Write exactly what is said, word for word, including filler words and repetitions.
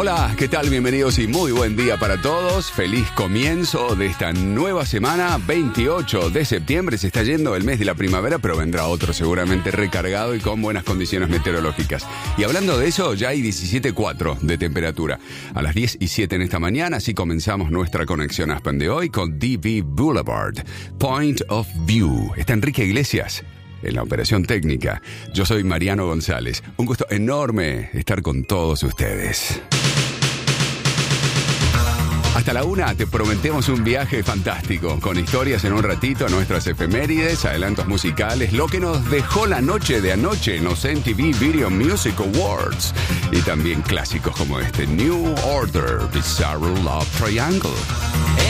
Hola, ¿qué tal? Bienvenidos y muy buen día para todos. Feliz comienzo de esta nueva semana, veintiocho de septiembre. Se está yendo el mes de la primavera, pero vendrá otro seguramente recargado y con buenas condiciones meteorológicas. Y hablando de eso, ya hay diecisiete coma cuatro de temperatura. A las diez y siete en esta mañana, así comenzamos nuestra conexión Aspen de hoy con D V Boulevard, Point of View. Está Enrique Iglesias en la operación técnica. Yo soy Mariano González. Un gusto enorme estar con todos ustedes. Hasta la una te prometemos un viaje fantástico, con historias en un ratito, nuestras efemérides, adelantos musicales, lo que nos dejó la noche de anoche en los M T V Video Music Awards y también clásicos como este New Order, Bizarre Love Triangle.